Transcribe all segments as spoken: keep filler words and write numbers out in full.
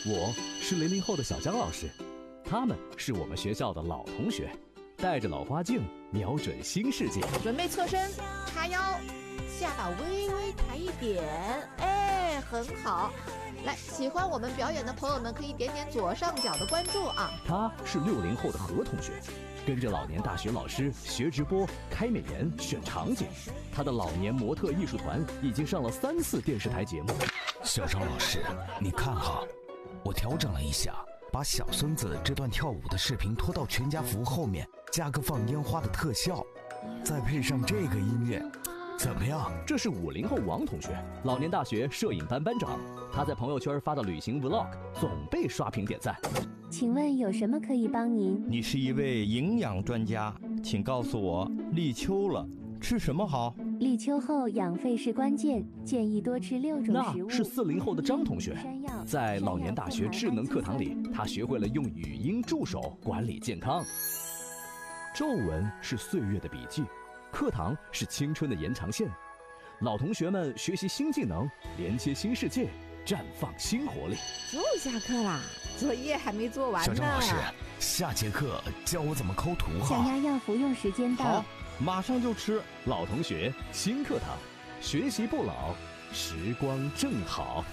我是零零后的小江老师，他们是我们学校的老同学，带着老花镜，瞄准新世界。 准备侧身，叉腰，下巴微微抬一点，哎，很好。来，喜欢我们表演的朋友们可以点点左上角的关注啊。 他是六零后的何同学，跟着老年大学老师学直播、开美颜、选场景。他的老年模特艺术团已经上了三次电视台节目。 小张老师，你看哈，我调整了一下，把小孙子这段跳舞的视频拖到全家福后面，加个放烟花的特效，再配上这个音乐，怎么样？ 这是五零后王同学，老年大学摄影班班长。他在朋友圈发的旅行 vlog 总被刷屏点赞。 请问有什么可以帮您？ 你是一位营养专家，请告诉我，立秋了，吃什么好？ 立秋后养肺是关键，建议多吃六种食物。 那是四零后的张同学，在老年大学智能课堂里，他学会了用语音助手管理健康。皱纹是岁月的笔记，课堂是青春的延长线。老同学们学习新技能，连接新世界，绽放新活力。 又下课啦，作业还没做完呢。 小张老师，下节课教我怎么抠图哈。 降压药服用时间到， 好，马上就吃。 老同学新课堂，学习不老，时光正好。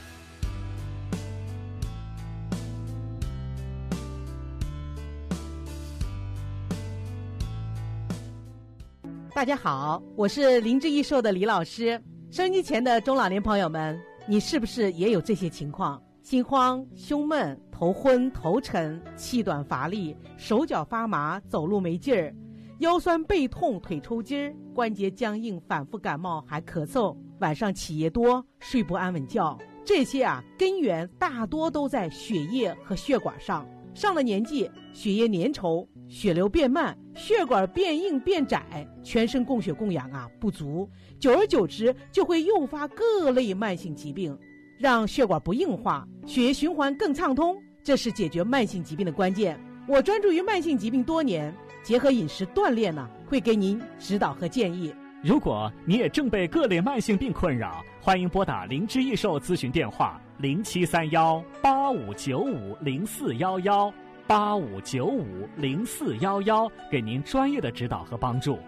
大家好，我是灵芝益寿的李老师。收音机前的中老年朋友们，你是不是也有这些情况？心慌、胸闷、头昏、头沉、气短乏力、手脚发麻、走路没劲儿、腰酸背痛、腿抽筋儿、关节僵硬、反复感冒还咳嗽，晚上起夜多、睡不安稳觉，这些啊根源大多都在血液和血管上。上了年纪，血液粘稠，血流变慢，血管变硬变窄，全身供血供氧啊不足，久而久之就会诱发各类慢性疾病，让血管不硬化，血液循环更畅通，这是解决慢性疾病的关键。我专注于慢性疾病多年，结合饮食锻炼呢，会给您指导和建议。 如果你也正被各类慢性病困扰，欢迎拨打灵芝益寿咨询电话零七三幺八五九五零四幺幺八五九五零四幺幺，给您专业的指导和帮助。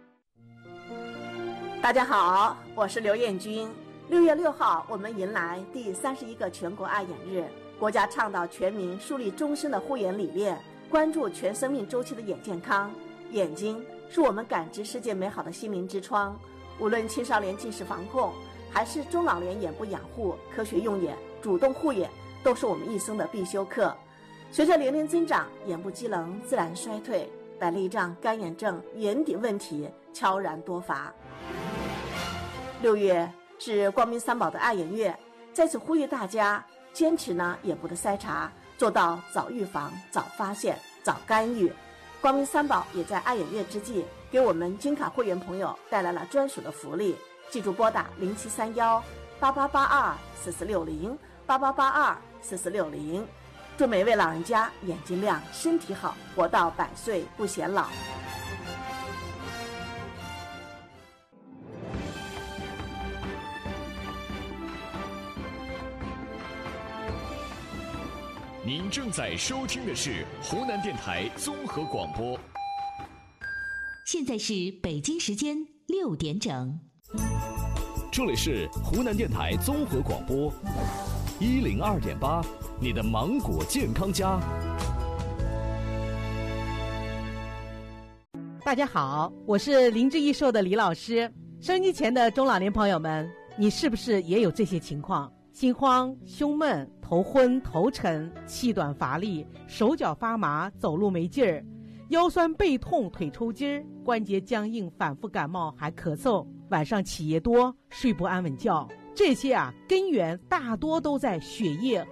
大家好，我是刘艳君。六月六号，我们迎来第三十一个全国爱眼日。国家倡导全民树立终身的护眼理念，关注全生命周期的眼健康。眼睛是我们感知世界美好的心灵之窗，无论青少年近视防控，还是中老年眼部养护，科学用眼、主动护眼，都是我们一生的必修课。随着年龄增长，眼部机能自然衰退，白内障、干眼症、眼底问题悄然多发。六月是光明三宝的爱眼月，在此呼吁大家坚持呢眼部的筛查，做到早预防、早发现、早干预。光明三宝也在爱眼月之际，给我们金卡会员朋友带来了专属的福利。记住拨打零七三幺八八八二四四六零八八八二四四六零，祝每位老人家眼睛亮、身体好，活到百岁不显老。 您正在收听的是湖南电台综合广播。 现在是北京时间六点整。 这里是湖南电台综合广播一零二点八，你的芒果健康家。 大家好，我是灵芝益寿的李老师。收音机前的中老年朋友们，你是不是也有这些情况？心慌、胸闷、头昏、头沉、气短乏力、手脚发麻、走路没劲儿、腰酸背痛、腿抽筋儿、关节僵硬、反复感冒还咳嗽，晚上起夜多、睡不安稳觉，这些啊根源大多都在血液